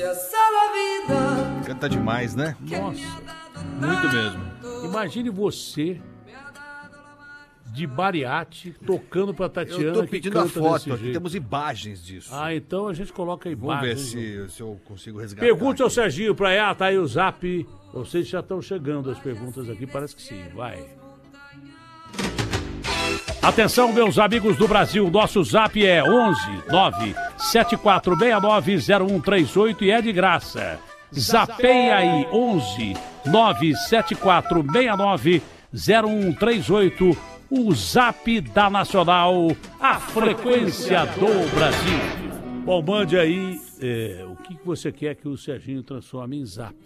Canta demais, né? Nossa, muito mesmo. Imagine você de Bariate tocando pra Tatiana. Eu tô pedindo a foto aqui, jeito. temos imagens disso. Ah, então a gente coloca a imagem. Vamos ver se eu consigo resgatar. Pergunte ao Serginho pra ela, tá aí o zap. Vocês já estão chegando as perguntas aqui, parece que sim, vai. Atenção, meus amigos do Brasil, nosso zap é 11 974690138 e é de graça. Zapeia aí, 11 974690138, o zap da Nacional, a frequência do Brasil. Bom, mande aí o que você quer que o Serginho transforme em zap.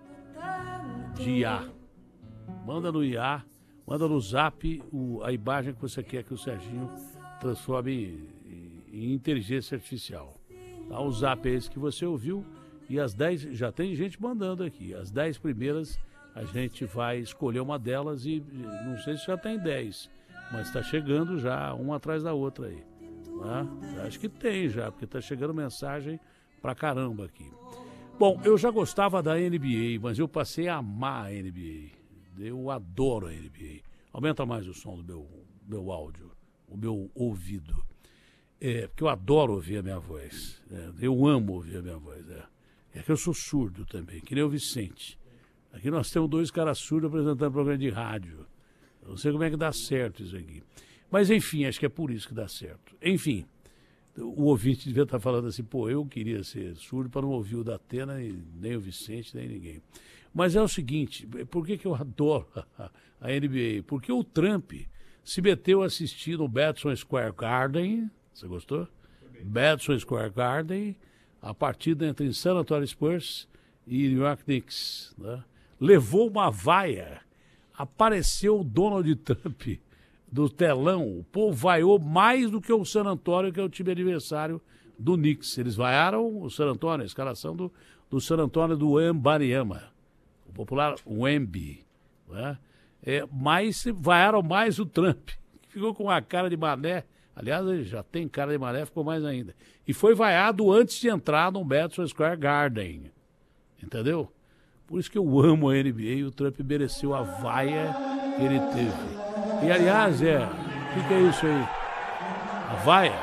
De IA. Manda no IA, manda no zap a imagem que você quer que o Serginho transforme em inteligência artificial. Tá? O zap é esse que você ouviu. E as 10, já tem gente mandando aqui. As 10 primeiras, a gente vai escolher uma delas e não sei se já tem 10, mas está chegando já, uma atrás da outra aí. Tá? Acho que tem já, porque está chegando mensagem pra caramba aqui. Bom, eu já gostava da NBA, mas eu passei a amar a NBA. Eu adoro a NBA. Aumenta mais o som do meu áudio, o meu ouvido. Porque eu adoro ouvir a minha voz. Eu amo ouvir a minha voz. É que eu sou surdo também, que nem o Vicente. Aqui nós temos 2 caras surdos apresentando programa de rádio. Eu não sei como é que dá certo isso aqui. Mas enfim, acho que é por isso que dá certo. Enfim, o ouvinte devia estar falando assim, pô, eu queria ser surdo para não ouvir o Datena, nem o Vicente, nem ninguém. Mas é o seguinte, por que eu adoro a NBA? Porque o Trump se meteu a assistir no Madison Square Garden, você gostou? Madison Square Garden, a partida entre San Antonio Spurs e New York Knicks, né? Levou uma vaia, apareceu o Donald Trump do telão, o povo vaiou mais do que o San Antonio, que é o time adversário do Knicks. Eles vaiaram o San Antonio, a escalação do San Antonio do Wembanyama, o popular Wemby, né? Mas vaiaram mais o Trump, que ficou com a cara de mané. Aliás, ele já tem cara de mané, ficou mais ainda. E foi vaiado antes de entrar no Madison Square Garden. Entendeu? Por isso que eu amo a NBA e o Trump mereceu a vaia que ele teve. E, aliás, o que é isso aí? A vaia?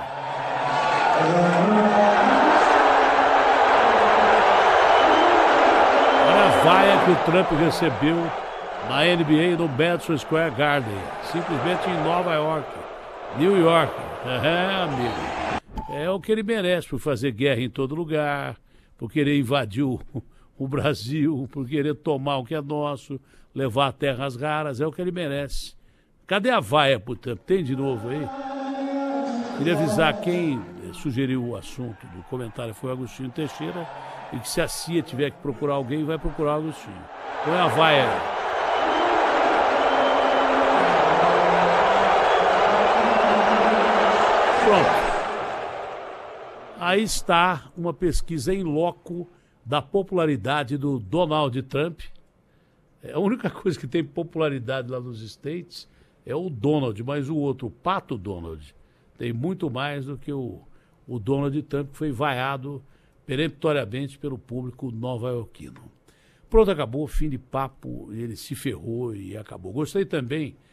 Olha a vaia que o Trump recebeu na NBA no Madison Square Garden. Simplesmente em Nova York. New York, amigo. É o que ele merece por fazer guerra em todo lugar, por querer invadir o Brasil, por querer tomar o que é nosso, levar terras raras, é o que ele merece. Cadê a vaia, portanto? Tem de novo aí? Queria avisar quem sugeriu o assunto do comentário foi o Agostinho Teixeira, e que se a CIA tiver que procurar alguém, vai procurar o Agostinho. Põe a vaia aí. Pronto. Aí está uma pesquisa em loco da popularidade do Donald Trump. A única coisa que tem popularidade lá nos States é o Donald, mas o outro, o Pato Donald, tem muito mais do que o Donald Trump, que foi vaiado peremptoriamente pelo público nova-iorquino. Pronto, acabou, fim de papo, ele se ferrou e acabou. Gostei também